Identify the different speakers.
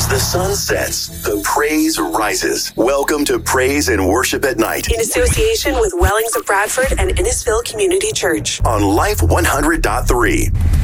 Speaker 1: the sun sets, the praise rises. Welcome to Praise and Worship at Night.
Speaker 2: In association with Wellings of Bradford and Innisfil Community Church.
Speaker 1: On Life 100.3.